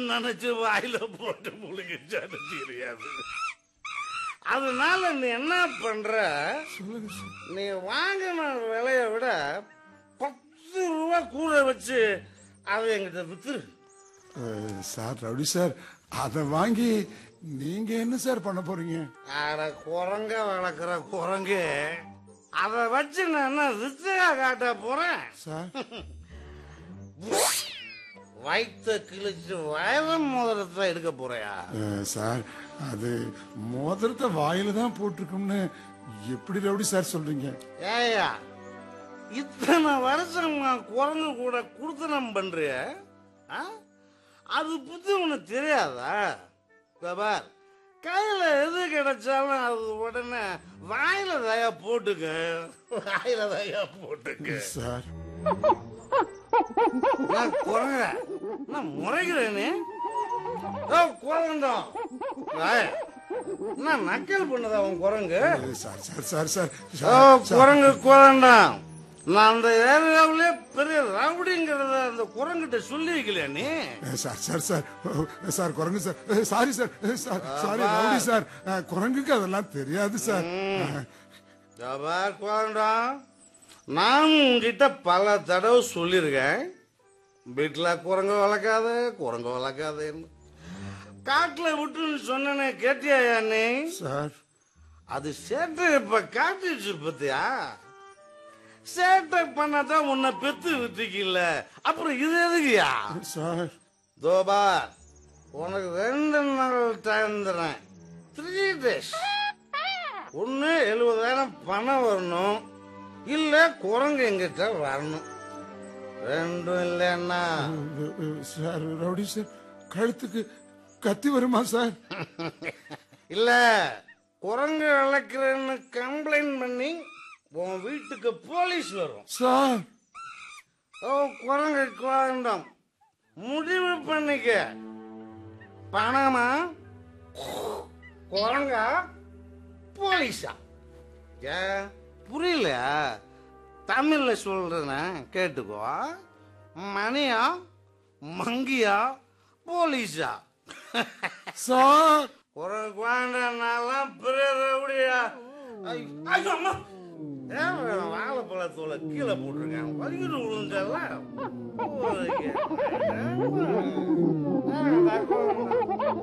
நினைச்சு வாயில போட்டு முழுங்கிச்சான்னு தெரியாது. அதனால நீ என்ன பண்ற, நீ வாங்கின விலைய விட 10 ரூபா கூட வச்சு அதை எங்கிட்ட வித்துரு. சார் ரவுடி சார், அதை வாங்கி நீங்க என்ன சார் பண்ண போறீங்க? அட குரங்க வளர்க்குற குரங்கு, அதை வச்சு நான் என்ன வித்தையா காட்ட போறேன் சார்? வயிற்ற கிழிச்சு வயல மோதிரத்தை எடுக்க போறியா? சார், அது மோதிரத்தை வாயில தான் போட்டிருக்கும்னு எப்படி ரவுடி சார் சொல்றீங்க? ஏயா, இத்தனை வருஷம் குரங்கு கூட குடுத்தனம் பண்றிய, அது புத்தி உனக்கு தெரியாதா? பார், கையில எது கிடைச்சாலும் அது உடனே வாயில தயா போட்டுக்க, வாயில தயா போட்டுக்க. சார் குரங்க நான் முறைகிறேனே, குரங்கம் என்ன நக்கல் பண்ணதா உன் குரங்கு? சார் சார் சார் சார், குரங்கு குரண்டாம். நான் அந்த ஏரியாவிலே பெரிய ரவுடிங்கிறத அந்த குரங்கிட்ட சொல்லி வைக்கலையா நீ? சார் சார் சார் சார் குரங்கு sir, sorry sir, sorry rowdy sir, குரங்குக்கு அதெல்லாம் தெரியாது சார். குரண்டாம், நான் உங்ககிட்ட பல தடவை சொல்லியிருக்கேன், வீட்டுல குரங்கு வளர்க்காதேன்னு. காட்டுல விட்டுன்னு சொன்னே கேட்டியா நீ? சார் அது சேட்டை இப்ப காட்டிடுச்சு பத்தியா? சேட்டை பண்ணாதான் உன்னை பெத்து விட்டுக்கல, அப்புறம் இது எதுக்குயா? சார் தோபா, உனக்கு 2 நாள் டைம் தரேன், 3 days. ஒண்ணு 70,000 பணம் வரணும், இல்ல குரங்கு எங்கிட்ட வரணும். 2 இல்லைன்னா சார் ரவுடி சார், கழுத்துக்கு கத்தி வருமா சார்? இல்ல குரங்கு வளர்க்கிறேன்னு கம்ப்ளைண்ட் பண்ணி உன் வீட்டுக்கு போலீஸ் வரும் சார். குரங்கு வேண்டாம், முடிவு பண்ணிக்க. பணமா, குரங்கா, போலீஸா? புரியல, தமிழ்ல சொல்றேன்னு கேட்டுக்கோ. மணியா, மங்கியா, போலீஸா? சார் குரங்கு வேண்டாம், பெரிய ரவுடியா? வாழைப்பழத்தோலை கீழே போட்டிருக்கேன், வலிக்கிட்டு விழுந்தால